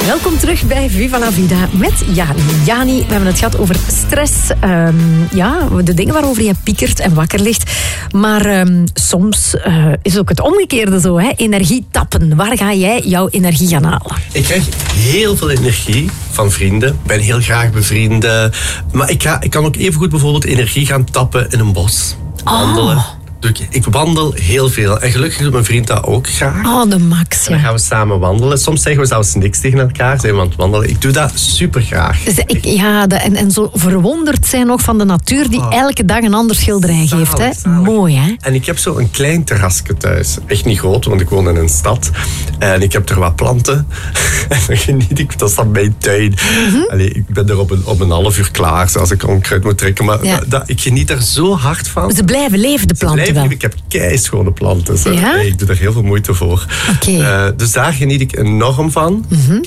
Welkom terug bij Viva la Vida met Jani. Jani, we hebben het gehad over stress. De dingen waarover je piekert en wakker ligt. Maar soms is ook het omgekeerde zo. Hè? Energie tappen. Waar ga jij jouw energie gaan halen? Ik krijg heel veel energie van vrienden. Ik ben heel graag bevrienden. Maar ik kan ook even goed bijvoorbeeld energie gaan tappen in een bos. Wandelen. Oh. Ik wandel heel veel. En gelukkig doet mijn vriend dat ook graag. Oh, de max, En dan gaan we samen wandelen. Soms zeggen we zelfs niks tegen elkaar. Zijn we aan het wandelen. Ik doe dat super graag. En zo verwonderd zijn nog van de natuur die elke dag een ander schilderij geeft. Hè? Zalig. Mooi, hè? En ik heb zo een klein terrasje thuis. Echt niet groot, want ik woon in een stad. En ik heb er wat planten. En dan geniet ik. Dat is dan mijn tuin. Allee, ik ben er op een half uur klaar, als ik onkruid moet trekken. Maar ik geniet er zo hard van. Ze blijven leven, de planten. Ik heb keischone planten. Ja? Ik doe er heel veel moeite voor. Okay. Dus daar geniet ik enorm van.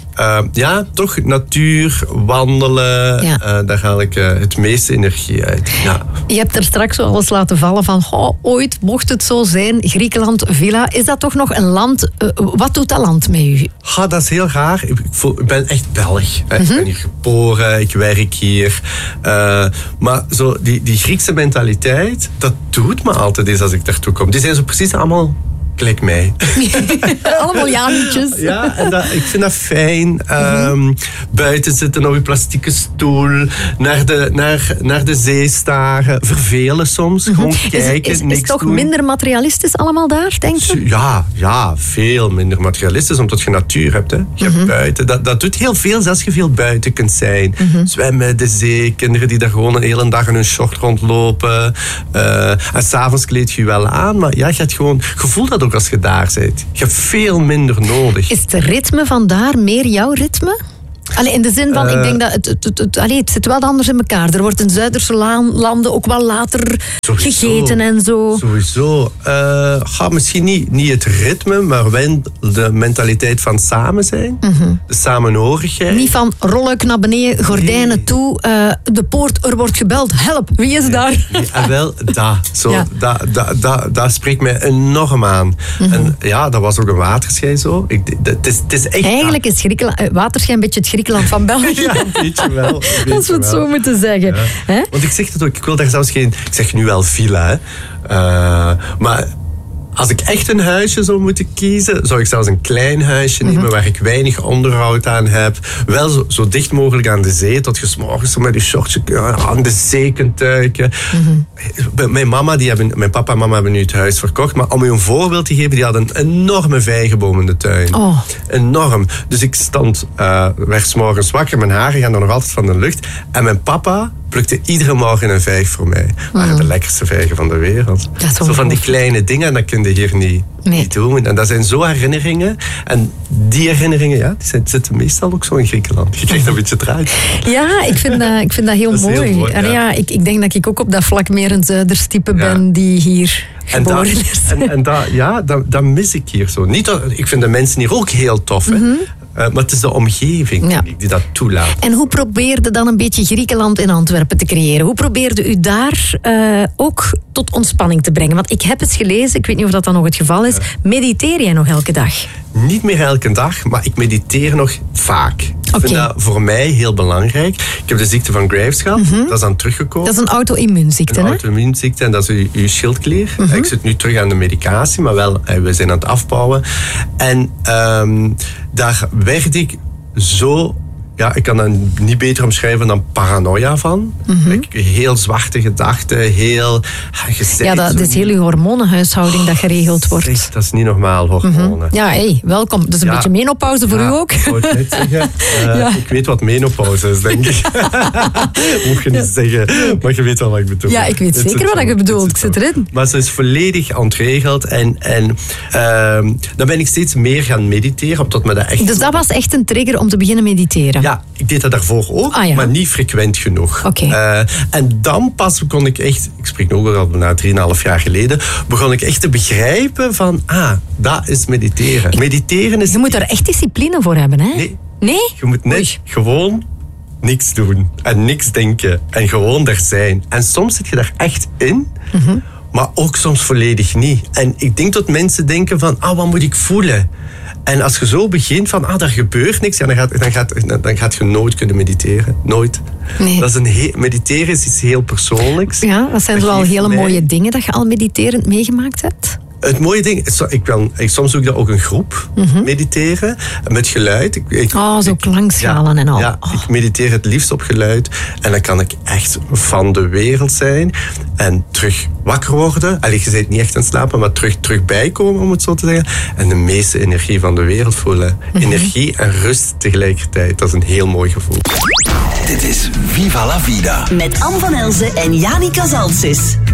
Toch natuur, wandelen. Ja. Daar haal ik het meeste energie uit. Ja. Je hebt er straks al eens laten vallen van... ooit mocht het zo zijn, Griekenland, Villa. Is dat toch nog een land... wat doet dat land met u? Dat is heel raar. Ik ben echt Belg. Ik ben hier geboren, ik werk hier. Maar zo die Griekse mentaliteit... dat doet me altijd eens als ik daartoe kom. Die zijn zo precies allemaal gelijk mij. Allemaal Janietjes. Ja, en ik vind dat fijn. Buiten zitten op je plastieke stoel. Naar de zee staren. Vervelen soms. Gewoon kijken, is niks het toch doen. Minder materialistisch allemaal daar, denk je? Ja, veel minder materialistisch. Omdat je natuur hebt. Hè. Je hebt buiten. Dat doet heel veel, zelfs je veel buiten kunt zijn. Zwemmen, de zee. Kinderen die daar gewoon een hele dag in hun short rondlopen. En s'avonds kleed je wel aan. Maar ja, je voelt dat ook als je daar bent. Je hebt veel minder nodig. Is het ritme van daar meer jouw ritme? In de zin van, ik denk dat het zit wel anders in elkaar. Er wordt in Zuiderse landen ook wel later gegeten en zo. Sowieso. Misschien niet het ritme, maar wel de mentaliteit van samen zijn. De samenhorigheid. Niet van rolluik naar beneden, gordijnen toe. De poort, er wordt gebeld. Help, wie is daar? Dat spreekt mij enorm aan. En ja, dat was ook een waterschei zo. Het is echt... Eigenlijk is waterschei een beetje het Griekenland van België. Ja, een beetje wel. Als we het zo moeten zeggen. Ja. Want ik zeg het ook, ik wil daar zelfs geen... Ik zeg nu wel villa, hè. Maar als ik echt een huisje zou moeten kiezen, zou ik zelfs een klein huisje nemen waar ik weinig onderhoud aan heb. Wel zo dicht mogelijk aan de zee, tot je 's morgens met je shortje aan de zee kunt duiken. Mijn papa en mama hebben nu het huis verkocht, maar om je een voorbeeld te geven, die hadden een enorme vijgenboom in de tuin. Oh. Enorm. Dus ik werd 's morgens wakker, mijn haren gaan er nog altijd van de lucht. En mijn papa plukte iedere morgen een vijg voor mij. Dat waren de lekkerste vijgen van de wereld. Zo van die kleine dingen, dat kun je hier niet doen. En dat zijn zo herinneringen. En die herinneringen, die zitten meestal ook zo in Griekenland. Je krijgt een beetje eruit. Ja, ik vind dat heel mooi. Heel mooi, ja. Ik denk dat ik ook op dat vlak meer een Zuiders type ben die hier geboren is. En dat mis ik hier zo. Ik vind de mensen hier ook heel tof. Hè? Maar het is de omgeving die dat toelaat. En hoe probeerde dan een beetje Griekenland in Antwerpen te creëren? Hoe probeerde u daar ook tot ontspanning te brengen? Want ik heb eens gelezen, ik weet niet of dat dan nog het geval is. Mediteer jij nog elke dag? Niet meer elke dag, maar ik mediteer nog vaak. Ik vind dat voor mij heel belangrijk. Ik heb de ziekte van Graves gehad. Dat is dan teruggekomen. Dat is een auto-immuunziekte, hè? Een auto-immuunziekte en dat is uw schildklier. Ik zit nu terug aan de medicatie, maar wel, we zijn aan het afbouwen. En daar werd ik zo... Ja, ik kan dat niet beter omschrijven dan paranoia van. Heel zwarte gedachten, heel... dat is heel uw hormonenhuishouding dat geregeld wordt. Dat is niet normaal, hormonen. Ja, welkom. Dat is een beetje menopauze voor u ook. Ik wou het net zeggen. Ik weet wat menopauze is, denk ik. Moet je niet zeggen, maar je weet wel wat ik bedoel. Ja, ik weet zeker wat je bedoelt. Ik zit erin. Maar ze is volledig ontregeld en dan ben ik steeds meer gaan mediteren. Omdat me dat echt... Dus dat was echt een trigger om te beginnen mediteren? Ja, ik deed dat daarvoor ook, maar niet frequent genoeg. En dan pas kon ik echt, ik spreek nu ook al na 3,5 jaar geleden, begon ik echt te begrijpen van, dat is mediteren. Mediteren is... Je moet er echt discipline voor hebben, hè? Nee? Je moet net gewoon niks doen en niks denken en gewoon er zijn. En soms zit je daar echt in, maar ook soms volledig niet. En ik denk dat mensen denken van, wat moet ik voelen? En als je zo begint van, daar gebeurt niks, ja, dan gaat je nooit kunnen mediteren. Nooit. Nee. Dat is mediteren is iets heel persoonlijks. Ja, dat zijn zoal hele mooie dingen dat je al mediterend meegemaakt hebt. Het mooie ding, soms doe ik dat ook een groep, mediteren, met geluid. Zo klankschalen en al. Ja, ik mediteer het liefst op geluid. En dan kan ik echt van de wereld zijn en terug wakker worden. Je bent niet echt aan het slapen, maar terug bijkomen, om het zo te zeggen. En de meeste energie van de wereld voelen. Energie en rust tegelijkertijd. Dat is een heel mooi gevoel. Dit is Viva la Vida. Met Anne van Elzen en Jani Casalsis.